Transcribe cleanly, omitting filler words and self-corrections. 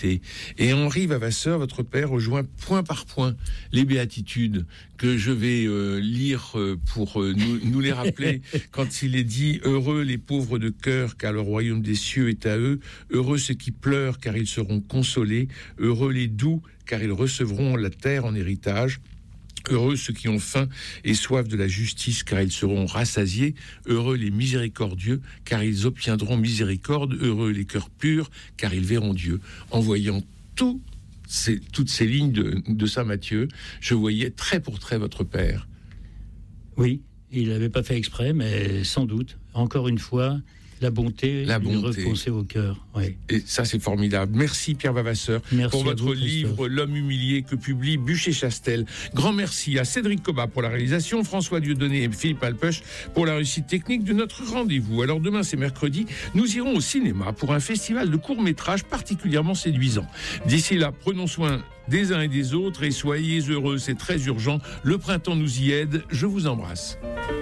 Et Henri Vavasseur, votre père, rejoint point par point les béatitudes que je vais lire pour nous les rappeler quand il est dit « Heureux les pauvres de cœur, car le royaume des cieux est à eux. Heureux ceux qui pleurent, car ils seront consolés. Heureux les doux, car ils recevront la terre en héritage. Heureux ceux qui ont faim et soif de la justice, car ils seront rassasiés. Heureux les miséricordieux, car ils obtiendront miséricorde. Heureux les cœurs purs, car ils verront Dieu. » En voyant toutes ces lignes de Saint Matthieu, je voyais trait pour trait votre père. Oui, il n'avait pas fait exprès, mais sans doute, encore une fois, la bonté lui repensée au cœur. Oui. Et ça, c'est formidable. Merci Pierre Vavasseur pour votre livre « L'homme humilié » que publie Bûcher-Chastel. Grand merci à Cédric Cobat pour la réalisation, François Dieudonné et Philippe Alpech pour la réussite technique de notre rendez-vous. Alors demain, c'est mercredi, nous irons au cinéma pour un festival de courts-métrages particulièrement séduisant. D'ici là, prenons soin des uns et des autres et soyez heureux, c'est très urgent. Le printemps nous y aide. Je vous embrasse.